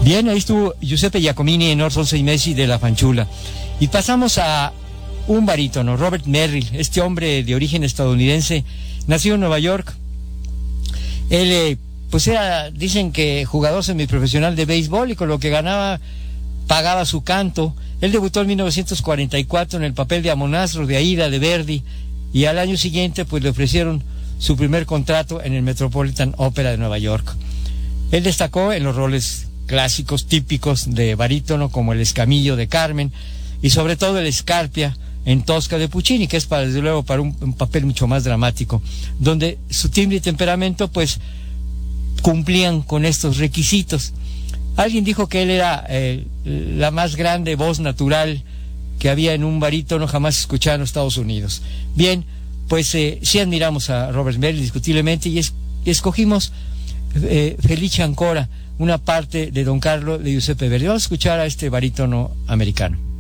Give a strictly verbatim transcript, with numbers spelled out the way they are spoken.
Bien, ahí estuvo Giuseppe Giacomini en Orson Sei Mesi de La Fanciulla. Y pasamos a un barítono, Robert Merrill, este hombre de origen estadounidense, nacido en Nueva York. Él, eh, pues era, dicen que jugador semiprofesional de béisbol, y con lo que ganaba pagaba su canto. Él debutó en mil novecientos cuarenta y cuatro en el papel de Amonastro de Aida de Verdi, y al año siguiente pues le ofrecieron su primer contrato en el Metropolitan Opera de Nueva York. Él destacó en los roles clásicos típicos de barítono, como el Escamillo de Carmen, y sobre todo el Scarpia en Tosca de Puccini, que es para, desde luego, para un, un papel mucho más dramático, donde su timbre y temperamento pues cumplían con estos requisitos. Alguien dijo que él era eh, la más grande voz natural que había en un barítono jamás escuchado en los Estados Unidos. Bien, pues eh, sí admiramos a Robert Merrill indiscutiblemente, y, es, y escogimos eh, Felice Ancora, una parte de Don Carlo de Giuseppe Verdi. Vamos a escuchar a este barítono americano.